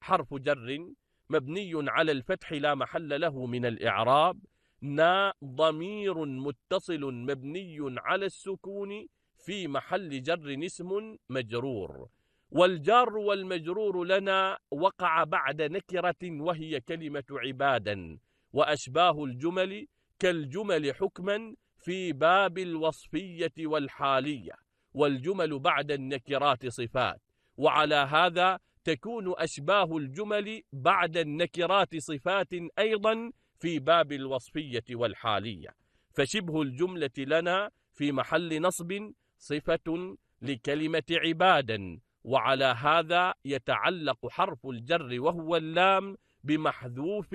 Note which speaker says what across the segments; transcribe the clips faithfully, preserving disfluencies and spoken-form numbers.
Speaker 1: حرف جر مبني على الفتح لا محل له من الإعراب. نا ضمير متصل مبني على السكون في محل جر اسم مجرور. والجار والمجرور لنا وقع بعد نكرة وهي كلمة عبادا، وأشباه الجمل كالجمل حكما في باب الوصفية والحالية، والجمل بعد النكرات صفات، وعلى هذا تكون أشباه الجمل بعد النكرات صفات أيضا في باب الوصفية والحالية. فشبه الجملة لنا في محل نصب صفة لكلمة عبادا، وعلى هذا يتعلق حرف الجر وهو اللام بمحذوف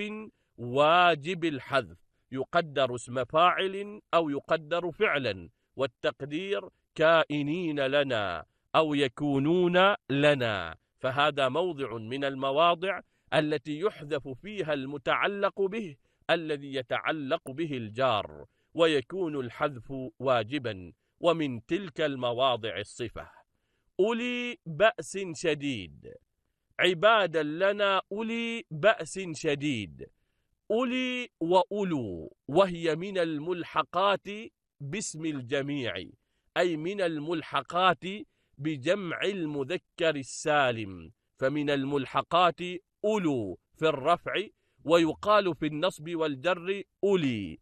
Speaker 1: واجب الحذف، يقدر اسم فاعل أو يقدر فعلا، والتقدير كائنين لنا أو يكونون لنا. فهذا موضع من المواضع التي يحذف فيها المتعلق به الذي يتعلق به الجار، ويكون الحذف واجبا. ومن تلك المواضع الصفة: أولي بأس شديد، عبادا لنا أولي بأس شديد. أولي وأولو وهي من الملحقات باسم الجميع، أي من الملحقات بجمع المذكر السالم، فمن الملحقات أولو في الرفع، ويقال في النصب والجر أولي،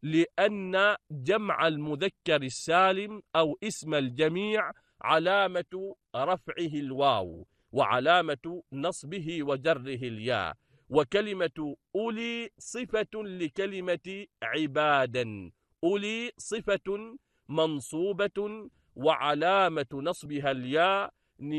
Speaker 1: لأن جمع المذكر السالم أو اسم الجميع علامة رفعه الواو، وعلامة نصبه وجره الياء. وكلمة أولي صفة لكلمة عبادا، أولي صفة منصوبة وعلامة نصبها الياء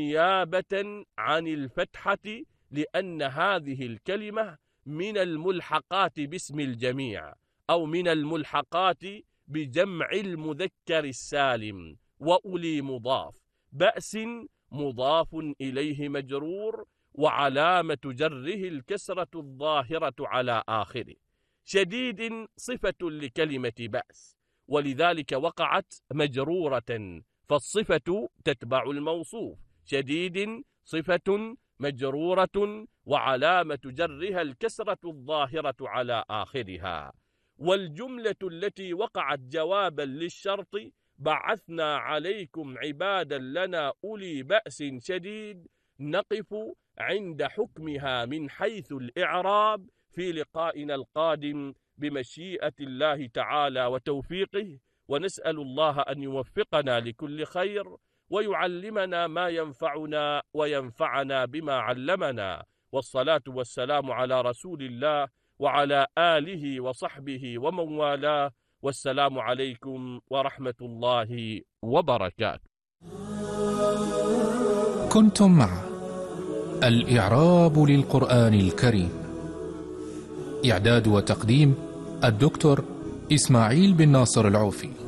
Speaker 1: نيابة عن الفتحة، لأن هذه الكلمة من الملحقات باسم الجميع أو من الملحقات بجمع المذكر السالم. وأولي مضاف، بأس مضاف إليه مجرور، وعلامة جره الكسرة الظاهرة على آخره. شديد صفة لكلمة بأس، ولذلك وقعت مجرورة، فالصفة تتبع الموصوف. شديد صفة مجرورة وعلامة جرها الكسرة الظاهرة على آخرها. والجملة التي وقعت جوابا للشرط: بعثنا عليكم عبادا لنا أولي بأس شديد، نقف عند حكمها من حيث الإعراب في لقائنا القادم بمشيئة الله تعالى وتوفيقه، ونسأل الله أن يوفقنا لكل خير ويعلمنا ما ينفعنا وينفعنا بما علمنا. والصلاة والسلام على رسول الله وعلى آله وصحبه ومن والاه، والسلام عليكم ورحمة الله وبركاته.
Speaker 2: كنتم مع الإعراب للقرآن الكريم، إعداد وتقديم الدكتور إسماعيل بن ناصر العوفي.